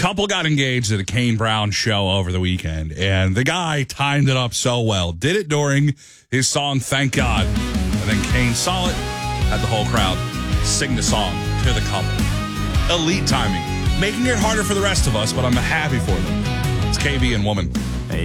Couple got engaged at a Kane Brown show over the weekend, and the guy timed it up so well. Did it during his song, Thank God. And then Kane saw it, had the whole crowd sing the song to the couple. Elite timing. Making it harder for the rest of us, but I'm happy for them. It's KB and Woman.